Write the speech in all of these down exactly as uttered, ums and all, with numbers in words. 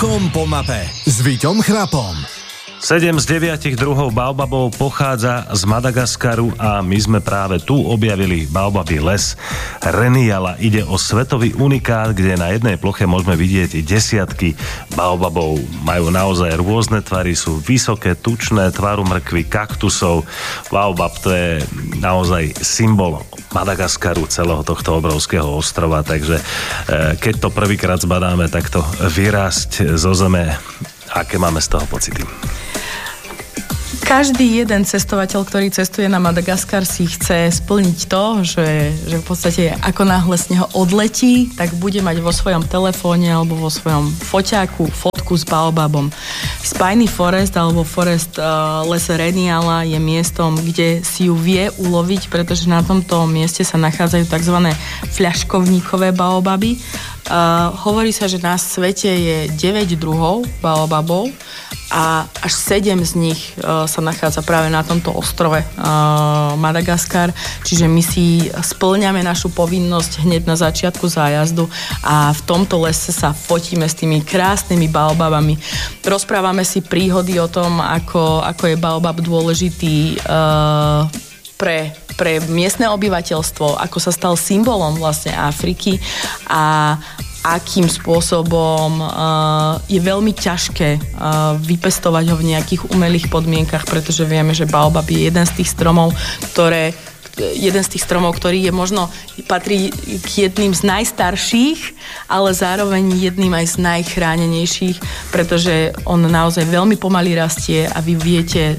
Uchom po mape s Víťom Chrapom. Sedem z deviatich druhov baobabov pochádza z Madagaskaru a my sme práve tu objavili baobabý les Reniala. Ide o svetový unikát, kde na jednej ploche môžeme vidieť desiatky baobabov. Majú naozaj rôzne tvary, sú vysoké, tučné, tvaru mrkvy, kaktusov. Baobab to je naozaj symbol Madagaskaru, celého tohto obrovského ostrova, takže keď to prvýkrát zbadáme, tak to vyrásť zo zeme. Aké máme z toho pocity? Každý jeden cestovateľ, ktorý cestuje na Madagaskar, si chce splniť to, že, že v podstate ako náhle z neho odletí, tak bude mať vo svojom telefóne alebo vo svojom foťáku fotku s baobabom. Spiny Forest alebo Forest uh, les Reniala je miestom, kde si ju vie uloviť, pretože na tomto mieste sa nachádzajú tzv. Fľaškovníkové baobaby. Uh, hovorí sa, že na svete je deväť druhov baobabov a až sedem z nich uh, sa nachádza práve na tomto ostrove uh, Madagaskar, čiže my si spĺňame našu povinnosť hneď na začiatku zájazdu a v tomto lese sa fotíme s tými krásnymi baobabami. Rozprávame si príhody o tom, ako, ako je baobab dôležitý uh, pre pre miestne obyvateľstvo, ako sa stal symbolom vlastne Afriky a akým spôsobom uh, je veľmi ťažké uh, vypestovať ho v nejakých umelých podmienkach, pretože vieme, že baobab je jeden z tých stromov, ktoré jeden z tých stromov, ktorý je možno patrí k jedným z najstarších, ale zároveň jedným aj z najchránenejších, pretože on naozaj veľmi pomaly rastie a vy viete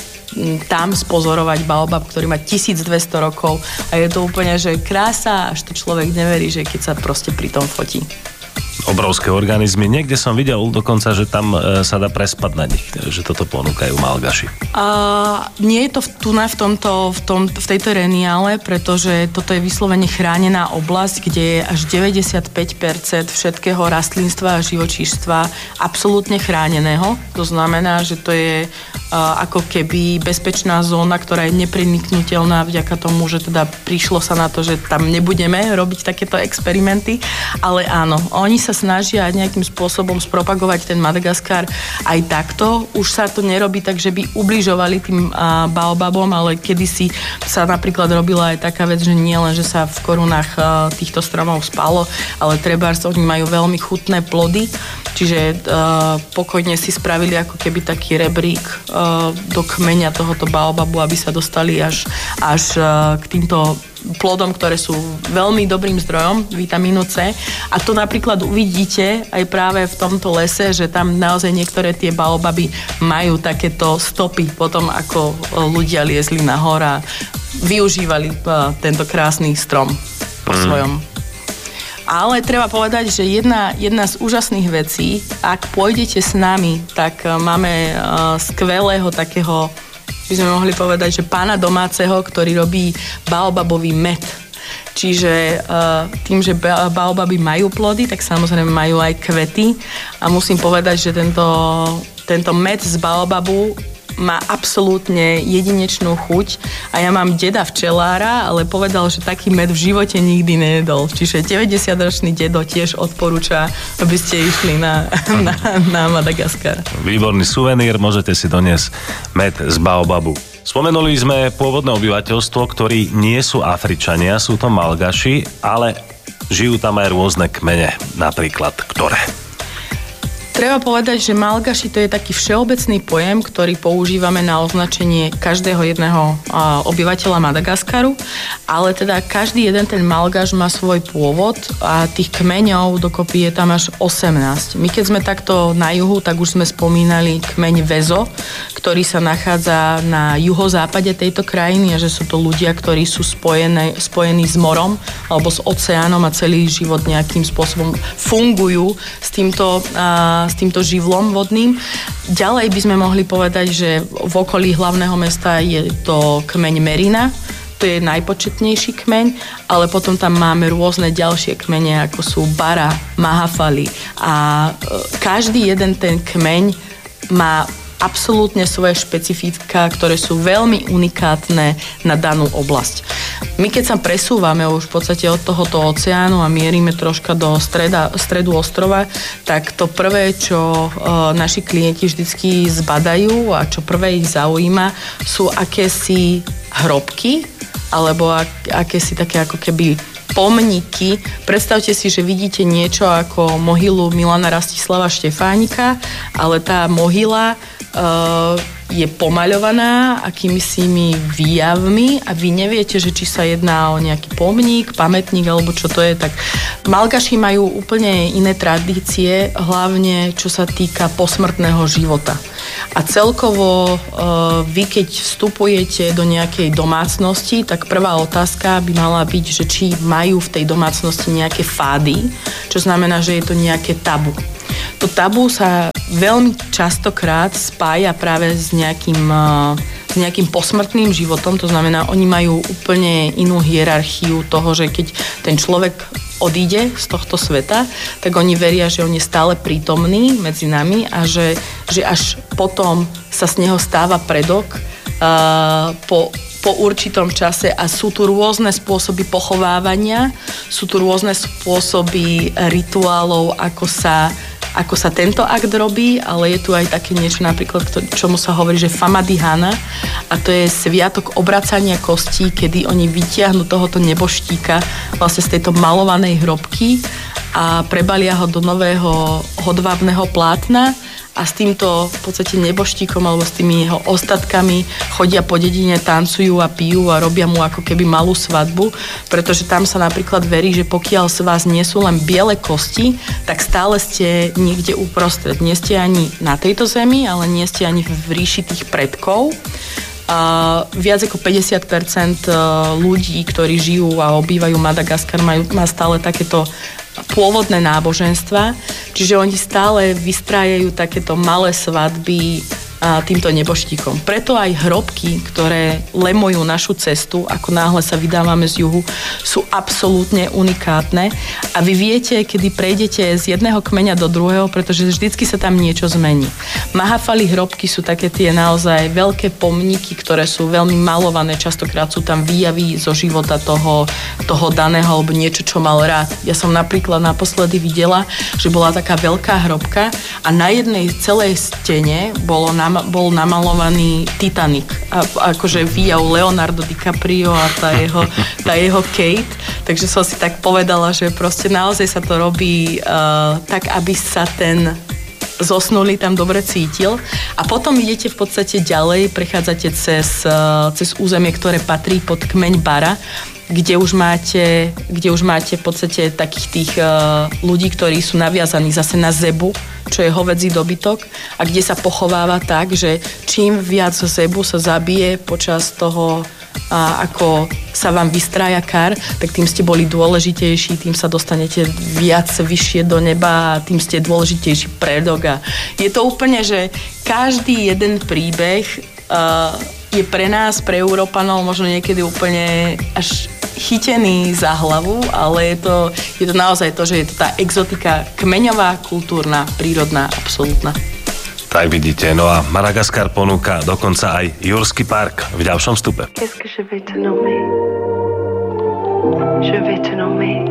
tam spozorovať baobab, ktorý má tisícdvesto rokov a je to úplne, že krása, až to človek neverí, že keď sa proste pri tom fotí. Obrovské organizmy. Niekde som videl dokonca, že tam e, sa dá prespať na nich, že toto ponúkajú Malgaši. Uh, nie je to v, tu na, v, tomto, v, tom, v tejto Reniale, pretože toto je vyslovene chránená oblasť, kde je až deväťdesiatpäť percent všetkého rastlinstva a živočíšstva absolútne chráneného. To znamená, že to je uh, ako keby bezpečná zóna, ktorá je nepreniknutelná vďaka tomu, že teda prišlo sa na to, že tam nebudeme robiť takéto experimenty, ale áno, oni sa snažia nejakým spôsobom spropagovať ten Madagaskar aj takto. Už sa to nerobí tak, že by ubližovali tým uh, baobabom, ale kedysi sa napríklad robila aj taká vec, že nie len, že sa v korunách uh, týchto stromov spalo, ale trebárs oni majú veľmi chutné plody, čiže uh, pokojne si spravili ako keby taký rebrík uh, do kmeňa tohoto baobabu, aby sa dostali až, až uh, k týmto plodom, ktoré sú veľmi dobrým zdrojom vitamínu C. A to napríklad uvidíte aj práve v tomto lese, že tam naozaj niektoré tie baobaby majú takéto stopy potom, ako ľudia liezli nahor a využívali tento krásny strom po svojom. Ale treba povedať, že jedna, jedna z úžasných vecí, ak pôjdete s nami, tak máme skvelého takého, by sme mohli povedať, že pána domáceho, ktorý robí baobabový med. Čiže uh, tým, že baobaby majú plody, tak samozrejme majú aj kvety a musím povedať, že tento, tento med z baobabu má absolútne jedinečnú chuť a ja mám deda včelára, ale povedal, že taký med v živote nikdy nejedol. Čiže deväťdesiatročný dedo tiež odporúča, aby ste išli na, na, na Madagaskar. Výborný suvenír, môžete si doniesť med z baobabu. Spomenuli sme pôvodné obyvateľstvo, ktorí nie sú Afričania, sú to Malgaši, ale žijú tam aj rôzne kmene, napríklad ktoré? Treba povedať, že Malgaši to je taký všeobecný pojem, ktorý používame na označenie každého jedného obyvateľa Madagaskaru, ale teda každý jeden ten Malgaš má svoj pôvod a tých kmeňov dokopy je tam až osemnásť. My keď sme takto na juhu, tak už sme spomínali kmeň Vezo, ktorý sa nachádza na juhozápade tejto krajiny a že sú to ľudia, ktorí sú spojené, spojení s morom alebo s oceánom a celý život nejakým spôsobom fungujú s týmto s týmto živlom vodným. Ďalej by sme mohli povedať, že v okolí hlavného mesta je to kmeň Merina, to je najpočetnejší kmeň, ale potom tam máme rôzne ďalšie kmene, ako sú Bara, Mahafali a každý jeden ten kmeň má absolútne svoje špecifika, ktoré sú veľmi unikátne na danú oblasť. My keď sa presúvame už v podstate od tohoto oceánu a mierime troška do streda, stredu ostrova, tak to prvé, čo uh, naši klienti vždycky zbadajú a čo prvé ich zaujíma, sú akési hrobky, alebo ak, akési také ako keby pomníky. Predstavte si, že vidíte niečo ako mohylu Milana Rastislava Štefánika, ale tá mohyla uh, je pomaľovaná akýmisi výjavmi a vy neviete, že či sa jedná o nejaký pomník, pamätník alebo čo to je, tak Malgaši majú úplne iné tradície, hlavne čo sa týka posmrtného života. A celkovo vy, keď vstupujete do nejakej domácnosti, tak prvá otázka by mala byť, že či majú v tej domácnosti nejaké fády, čo znamená, že je to nejaké tabu. To tabu sa veľmi častokrát spája práve s nejakým, s nejakým posmrtným životom, to znamená, oni majú úplne inú hierarchiu toho, že keď ten človek odíde z tohto sveta, tak oni veria, že on je stále prítomný medzi nami a že, že až potom sa z neho stáva predok uh, po po určitom čase a sú tu rôzne spôsoby pochovávania, sú tu rôzne spôsoby rituálov, ako sa, ako sa tento akt robí, ale je tu aj také niečo napríklad, čomu sa hovorí, že Famadihana, a to je sviatok obracania kostí, kedy oni vytiahnu tohoto neboštíka vlastne z tejto malovanej hrobky a prebalia ho do nového hodvábneho plátna a s týmto v podstate neboštíkom alebo s tými jeho ostatkami chodia po dedine, tancujú a pijú a robia mu ako keby malú svadbu, pretože tam sa napríklad verí, že pokiaľ z vás nie sú len biele kosti, tak stále ste niekde uprostred. Nie ste ani na tejto zemi, ale nie ste ani v ríši tých predkov. Uh, viac ako päťdesiat percent ľudí, ktorí žijú a obývajú Madagaskar, majú, má stále takéto pôvodné náboženstva, čiže oni stále vystrájajú takéto malé svadby týmto neboštíkom. Preto aj hrobky, ktoré lemujú našu cestu, ako náhle sa vydávame z juhu, sú absolútne unikátne a vy viete, kedy prejdete z jedného kmeňa do druhého, pretože vždycky sa tam niečo zmení. Mahafali hrobky sú také tie naozaj veľké pomníky, ktoré sú veľmi malované, častokrát sú tam výjavy zo života toho, toho daného alebo niečo, čo mal rád. Ja som napríklad naposledy videla, že bola taká veľká hrobka a na jednej celej stene bolo na bol namalovaný Titanic. A akože výjav Leonardo DiCaprio a tá jeho, tá jeho Kate. Takže som si tak povedala, že proste naozaj sa to robí uh, tak, aby sa ten zosnulý tam dobre cítil. A potom idete v podstate ďalej, prechádzate cez, uh, cez územie, ktoré patrí pod kmeň Bara, kde už máte, kde už máte v podstate takých tých uh, ľudí, ktorí sú naviazaní zase na zebu, čo je hovädzí dobytok a kde sa pochováva tak, že čím viac zebu sa zabije počas toho, a ako sa vám vystrája kar, tak tým ste boli dôležitejší, tým sa dostanete viac vyššie do neba a tým ste dôležitejší predok. A je to úplne, že každý jeden príbeh uh, je pre nás, pre Európanov, možno niekedy úplne až chytený za hlavu, ale je to, je to naozaj to, že je to tá exotika kmeňová, kultúrna, prírodná, absolútna. Tak vidíte, no a Madagaskar ponúka dokonca aj Jurský park v ďalšom vstupe. Qu'est-ce que je vais te nommer? Je vais te nommer